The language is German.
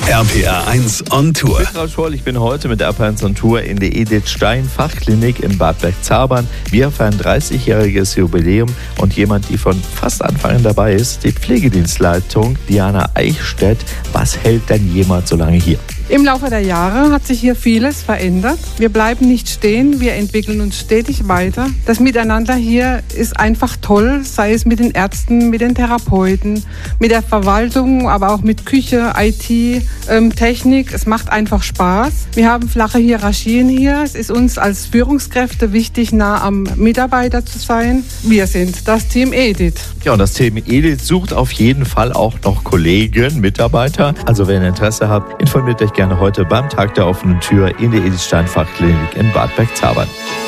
RPR 1 on Tour. Ich bin Ralf Scholl, ich bin heute mit RPR 1 on Tour in der Edith Stein Fachklinik in Bad Bergzabern. Wir feiern 30-jähriges Jubiläum und jemand, die von fast Anfang an dabei ist, die Pflegedienstleitung Diana Eichstädt. Was hält denn jemand so lange hier? Im Laufe der Jahre hat sich hier vieles verändert. Wir bleiben nicht stehen, wir entwickeln uns stetig weiter. Das Miteinander hier ist einfach toll, sei es mit den Ärzten, mit den Therapeuten, mit der Verwaltung, aber auch mit Küche, IT, Technik. Es macht einfach Spaß. Wir haben flache Hierarchien hier. Es ist uns als Führungskräfte wichtig, nah am Mitarbeiter zu sein. Wir sind das Team Edith. Ja, und das Team Edith sucht auf jeden Fall auch noch Kollegen, Mitarbeiter. Also wenn ihr Interesse habt, informiert euch gerne heute beim Tag der offenen Tür in der Edith Stein Fachklinik in Bad Bergzabern.